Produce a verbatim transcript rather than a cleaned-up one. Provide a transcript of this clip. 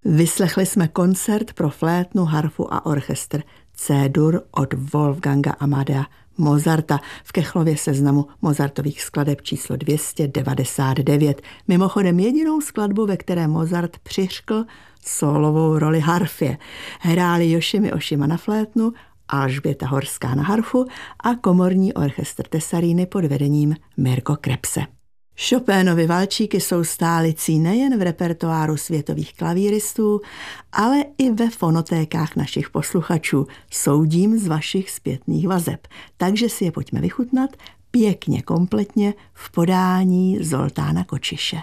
Vyslechli jsme koncert pro flétnu, harfu a orchestr C-dur od Wolfganga Amadea Mozarta v Kechlově seznamu Mozartových skladeb číslo dvě stě devadesát devět. Mimochodem jedinou skladbu, ve které Mozart přiřkl sólovou roli harfě. Hráli Yoshimi Oshima na flétnu, Alžběta Horská na harfu a komorní orchestr Tesaríny pod vedením Mirko Krebse. Chopínovy valčíky jsou stálicí nejen v repertoáru světových klavíristů, ale i ve fonotékách našich posluchačů. Soudím z vašich zpětných vazeb. Takže si je pojďme vychutnat pěkně kompletně v podání Zoltána Kočiše.